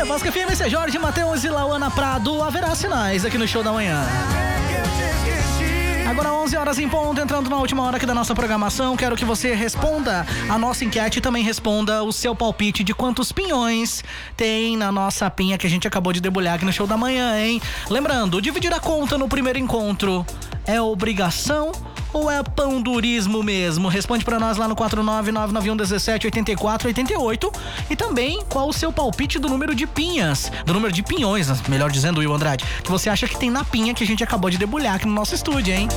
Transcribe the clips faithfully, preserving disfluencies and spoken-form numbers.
Nevasca F M, esse é Jorge Mateus e Lauana Prado. Haverá sinais aqui no Show da Manhã. Agora onze horas em ponto, entrando na última hora aqui da nossa programação. Quero que você responda a nossa enquete e também responda o seu palpite de quantos pinhões tem na nossa pinha que a gente acabou de debulhar aqui no Show da Manhã, hein? Lembrando, dividir a conta no primeiro encontro é obrigação ou é pandurismo mesmo? Responde pra nós lá no quatro nove nove nove um um sete oito quatro oito oito. E também qual o seu palpite do número de pinhas, do número de pinhões, melhor dizendo, Will Andrade, que você acha que tem na pinha que a gente acabou de debulhar aqui no nosso estúdio, hein?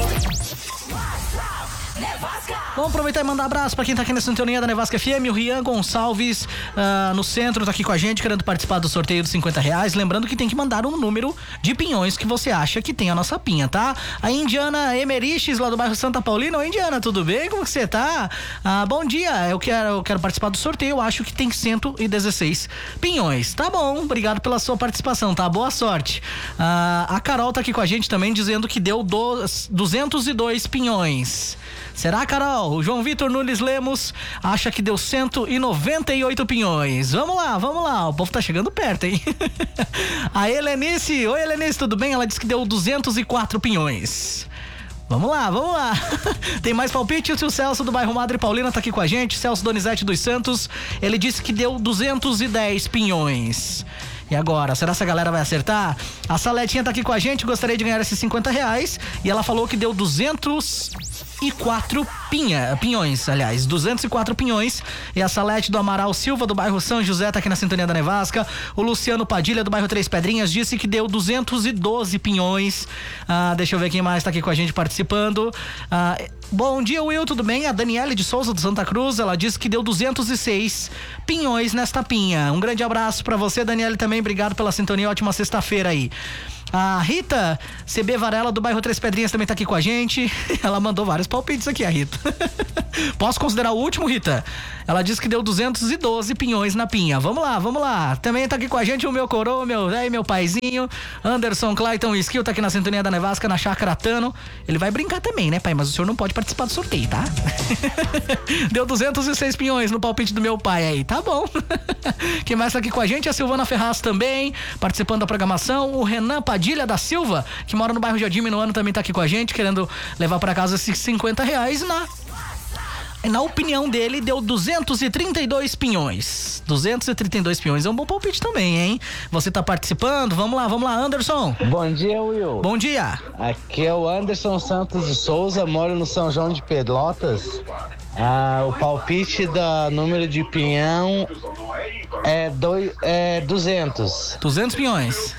Vamos aproveitar e mandar abraço pra quem tá aqui na sintonia da Nevasca F M. O Rian Gonçalves, uh, no centro, tá aqui com a gente, querendo participar do sorteio dos cinquenta reais. Lembrando que tem que mandar um número de pinhões que você acha que tem a nossa pinha, tá? A Indiana Emeriches, lá do bairro Santa Paulina. Oi, Indiana, tudo bem? Como que você tá? Uh, bom dia, eu quero, eu quero participar do sorteio. Eu acho que tem cento e dezesseis pinhões. Tá bom, obrigado pela sua participação, tá? Boa sorte. Uh, a Carol tá aqui com a gente também, dizendo que deu duzentos e dois pinhões. Será, Carol? O João Vitor Nunes Lemos acha que deu cento e noventa e oito pinhões. Vamos lá, vamos lá. O povo tá chegando perto, hein? A Helenice. Oi, Helenice, tudo bem? Ela disse que deu duzentos e quatro pinhões. Vamos lá, vamos lá. Tem mais palpites? O Celso do bairro Madre Paulina tá aqui com a gente. Celso Donizete dos Santos. Ele disse que deu duzentos e dez pinhões. E agora, será que a galera vai acertar? A Saletinha tá aqui com a gente, gostaria de ganhar esses cinquenta reais. E ela falou que deu duzentos e quatro pinha, pinhões, aliás, duzentos e quatro pinhões. E a Salete do Amaral Silva, do bairro São José, tá aqui na sintonia da Nevasca. O Luciano Padilha, do bairro Três Pedrinhas, disse que deu duzentos e doze pinhões. Ah, deixa eu ver quem mais tá aqui com a gente participando. Ah, bom dia, Will, tudo bem? A Daniele de Souza, do Santa Cruz, ela disse que deu duzentos e seis pinhões nesta pinha. Um grande abraço pra você, Daniele, também. Obrigado pela sintonia, ótima sexta-feira aí. A Rita C B Varela, do bairro Três Pedrinhas, também tá aqui com a gente. Ela mandou vários palpites aqui, a Rita. Posso considerar o último, Rita? Ela disse que deu duzentos e doze pinhões na pinha. Vamos lá, vamos lá. Também tá aqui com a gente o meu coroa, meu velho, meu paizinho. Anderson Clayton Skill tá aqui na sintonia da Nevasca, na Chácara Tano. Ele vai brincar também, né, pai? Mas o senhor não pode participar do sorteio, tá? Deu duzentos e seis pinhões no palpite do meu pai aí, tá bom. Quem mais tá aqui com a gente? A Silvana Ferraz também, participando da programação. O Renan Padilha da Silva, que mora no bairro Jardim Minuano, também tá aqui com a gente, querendo levar pra casa esses cinquenta reais. Na, na opinião dele, deu duzentos e trinta e dois pinhões. duzentos e trinta e dois pinhões é um bom palpite também, hein? Você tá participando? Vamos lá, vamos lá, Anderson. Bom dia, Will. Bom dia. Aqui é o Anderson Santos de Souza, moro no São João de Pelotas. Ah, o palpite da número de pinhão é, dois, é duzentos. duzentos pinhões.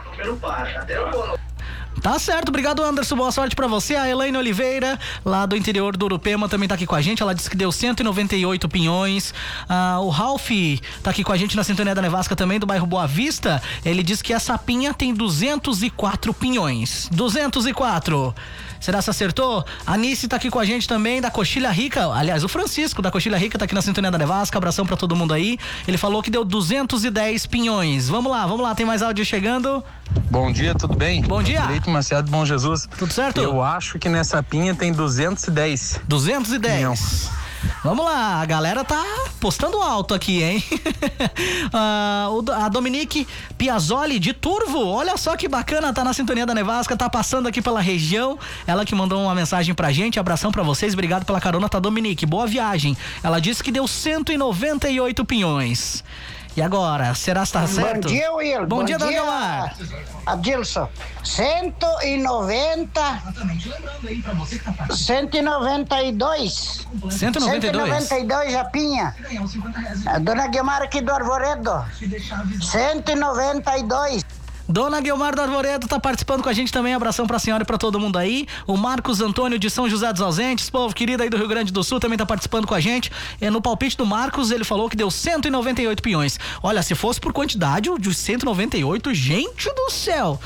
Tá certo, obrigado, Anderson, boa sorte pra você. A Elaine Oliveira, lá do interior do Urupema, também tá aqui com a gente. Ela disse que deu cento e noventa e oito pinhões. Ah, o Ralph tá aqui com a gente na sintonia da Nevasca também, do bairro Boa Vista. Ele disse que essa pinha tem duzentos e quatro pinhões. duzentos e quatro. Será que acertou? A Nice tá aqui com a gente também, da Coxilha Rica. Aliás, o Francisco da Coxilha Rica tá aqui na sintonia da Nevasca. Abração pra todo mundo aí. Ele falou que deu duzentos e dez pinhões. Vamos lá, vamos lá, tem mais áudio chegando. Bom dia, tudo bem? Bom dia. Direito Maciado de Bom Jesus. Tudo certo? Eu acho que nessa pinha tem duzentos e dez. duzentos e dez. Pinhão. Vamos lá, a galera tá postando alto aqui, hein? uh, a Dominique Piazzoli de Turvo, olha só que bacana, tá na sintonia da Nevasca, tá passando aqui pela região. Ela que mandou uma mensagem pra gente, abração pra vocês, obrigado pela carona, tá, Dominique? Boa viagem. Ela disse que deu cento e noventa e oito pinhões. E agora, será que tá certo? Bom dia, Will. Bom, Bom dia, dia Daniela. Adilson. cento e noventa. cento e noventa e dois. cento e noventa e dois. cento e noventa e dois, Japinha. A dona Guilmar aqui do Arvoredo. cento e noventa e dois. Dona Guilmar do Arvoredo tá participando com a gente também, abração pra senhora e pra todo mundo aí. O Marcos Antônio de São José dos Ausentes, povo querido aí do Rio Grande do Sul, também tá participando com a gente. E no palpite do Marcos, ele falou que deu cento e noventa e oito pinhões. Olha, se fosse por quantidade, o de cento e noventa e oito, gente do céu,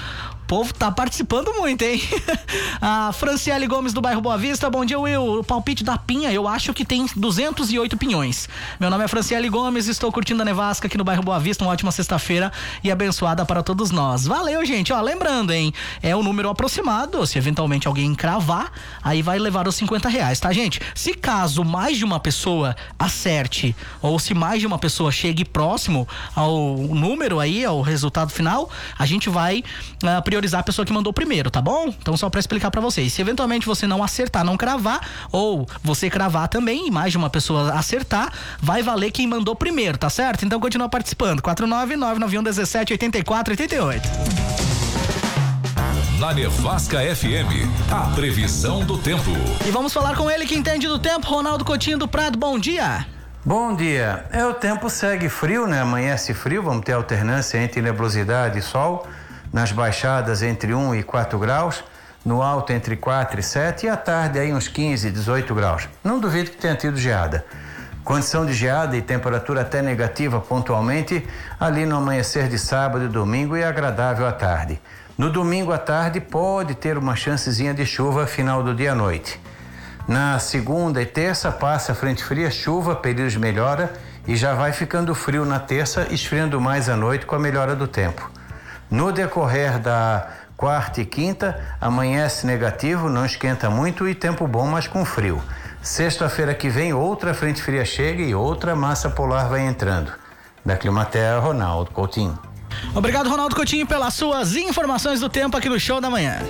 povo tá participando muito, hein? A Franciele Gomes do bairro Boa Vista, bom dia, Will. O palpite da Pinha, eu acho que tem duzentos e oito pinhões. Meu nome é Franciele Gomes, estou curtindo a nevasca aqui no bairro Boa Vista, uma ótima sexta-feira e abençoada para todos nós. Valeu, gente. Ó, lembrando, hein? É um número aproximado, se eventualmente alguém cravar, aí vai levar os cinquenta reais, tá, gente? Se caso mais de uma pessoa acerte, ou se mais de uma pessoa chegue próximo ao número aí, ao resultado final, a gente vai uh, priorizar a pessoa que mandou primeiro, tá bom? Então só pra explicar pra vocês, se eventualmente você não acertar, não cravar, ou você cravar também e mais de uma pessoa acertar, vai valer quem mandou primeiro, tá certo? Então continua participando, quatro nove nove nove um um sete oito quatro oito oito. Na Nevasca F M, a previsão do tempo. E vamos falar com ele que entende do tempo, Ronaldo Coutinho do Prado, bom dia. Bom dia. É, o tempo segue frio, né? Amanhece frio, vamos ter alternância entre nebulosidade e sol, nas baixadas entre um e quatro graus, no alto entre quatro e sete e à tarde aí uns quinze, dezoito graus. Não duvido que tenha tido geada. Condição de geada e temperatura até negativa pontualmente ali no amanhecer de sábado e domingo e agradável à tarde. No domingo à tarde pode ter uma chancezinha de chuva final do dia à noite. Na segunda e terça passa frente fria, chuva, períodos de melhora e já vai ficando frio na terça, esfriando mais à noite com a melhora do tempo. No decorrer da quarta e quinta, amanhece negativo, não esquenta muito e tempo bom, mas com frio. Sexta-feira que vem, outra frente fria chega e outra massa polar vai entrando. Da Climaterra, Ronaldo Coutinho. Obrigado, Ronaldo Coutinho, pelas suas informações do tempo aqui no Show da Manhã.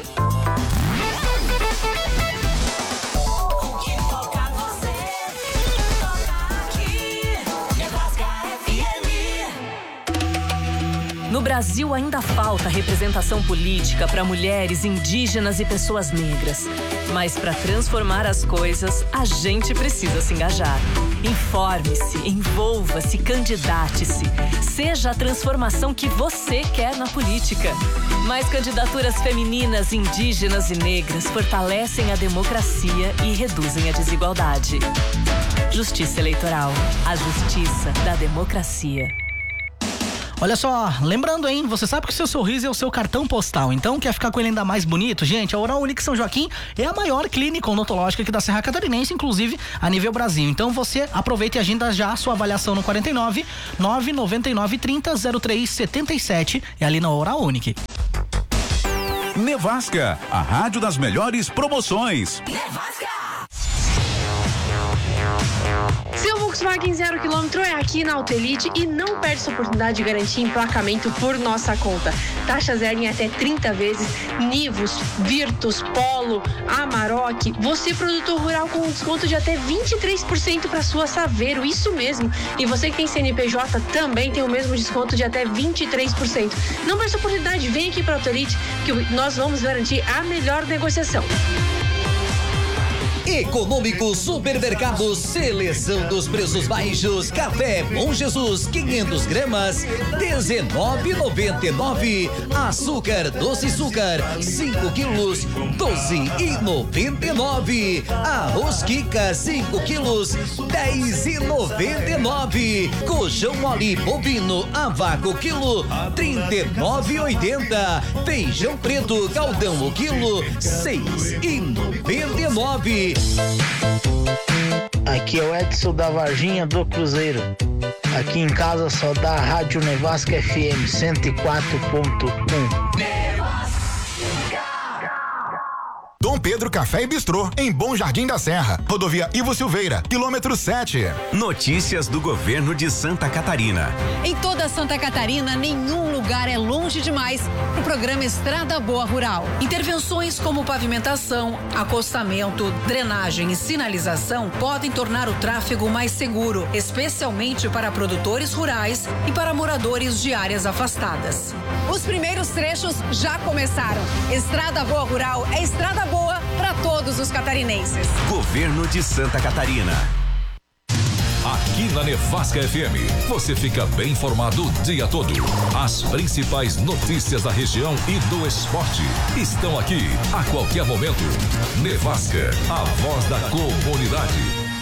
No Brasil ainda falta representação política para mulheres, indígenas e pessoas negras. Mas para transformar as coisas, a gente precisa se engajar. Informe-se, envolva-se, candidate-se. Seja a transformação que você quer na política. Mais candidaturas femininas, indígenas e negras fortalecem a democracia e reduzem a desigualdade. Justiça Eleitoral. A justiça da democracia. Olha só, lembrando, hein, você sabe que o seu sorriso é o seu cartão postal, então quer ficar com ele ainda mais bonito? Gente, a Oral Unique São Joaquim é a maior clínica odontológica aqui da Serra Catarinense, inclusive a nível Brasil. Então você aproveita e agenda já a sua avaliação no quarenta e nove, nove nove nove, trinta, zero três setenta e sete, é ali na Oral Unique. Nevasca, a rádio das melhores promoções. Nevasca! Seu Volkswagen zero quilômetro é aqui na Autoelite e não perde essa oportunidade de garantir emplacamento por nossa conta. Taxa zero em até trinta vezes, Nivus, Virtus, Polo, Amarok. Você, produtor rural, com um desconto de até vinte e três por cento para sua Saveiro, isso mesmo. E você que tem C N P J também tem o mesmo desconto de até vinte e três por cento. Não perde essa oportunidade, vem aqui para a Autoelite que nós vamos garantir a melhor negociação. Econômico Supermercado, seleção dos preços baixos. Café Bom Jesus, quinhentas gramas, dezenove e noventa e nove. Açúcar Doce Açúcar, cinco quilos, doze e noventa e nove. Arroz Kika, cinco quilos, dez e noventa e nove. Colchão mole bovino a vácuo quilo, trinta e nove e oitenta. Feijão preto Galdão o quilo, seis e noventa e nove. Aqui é o Edson da Varginha do Cruzeiro. Aqui em casa só dá a Rádio Nevasca F M cento e quatro ponto um. Dom Pedro Café e Bistrô, em Bom Jardim da Serra. Rodovia Ivo Silveira, quilômetro sete. Notícias do governo de Santa Catarina. Em toda Santa Catarina, nenhum lugar é longe demais para o programa Estrada Boa Rural. Intervenções como pavimentação, acostamento, drenagem e sinalização podem tornar o tráfego mais seguro, especialmente para produtores rurais e para moradores de áreas afastadas. Os primeiros trechos já começaram. Estrada Boa Rural é estrada boa para todos os catarinenses. Governo de Santa Catarina. Aqui na Nevasca F M, você fica bem informado o dia todo. As principais notícias da região e do esporte estão aqui a qualquer momento. Nevasca, a voz da comunidade.